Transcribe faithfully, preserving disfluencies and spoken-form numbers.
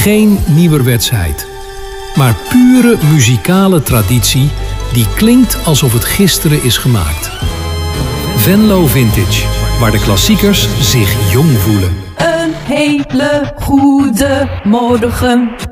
Geen nieuwerwetsheid, maar pure muzikale traditie die klinkt alsof het gisteren is gemaakt. Venlo Vintage, waar de klassiekers zich jong voelen. Een hele goede morgen.